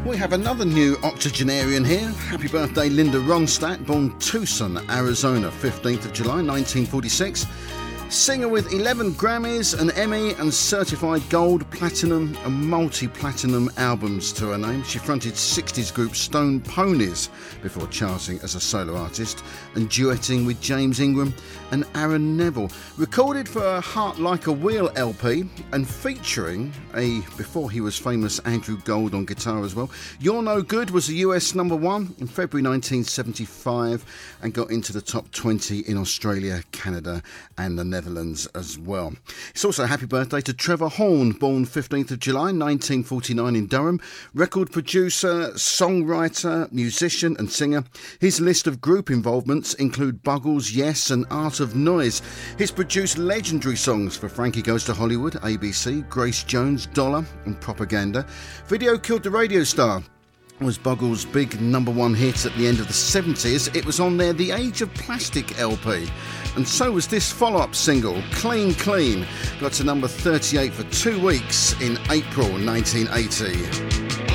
We have another new octogenarian here. Happy birthday, Linda Ronstadt, born Tucson, Arizona, 15th of July, 1946. Singer with 11 Grammys, an Emmy and certified gold, platinum and multi-platinum albums to her name. She fronted 60s group Stone Ponies before charting as a solo artist and duetting with James Ingram and Aaron Neville. Recorded for a Heart Like a Wheel LP and featuring before he was famous, Andrew Gold on guitar as well. You're No Good was a US number one in February 1975 and got into the top 20 in Australia, Canada and the Netherlands as well. It's also a happy birthday to Trevor Horn, born 15th of July 1949 in Durham. Record producer, songwriter, musician and singer. His list of group involvements include Buggles, Yes and Art of Noise. He's produced legendary songs for Frankie Goes to Hollywood, ABC, Grace Jones, Dollar and Propaganda. Video Killed the Radio Star was Buggles' big number one hit at the end of the 70s. It was on their The Age of Plastic LP. And so was this follow-up single, Clean Clean, got to number 38 for 2 weeks in April 1980.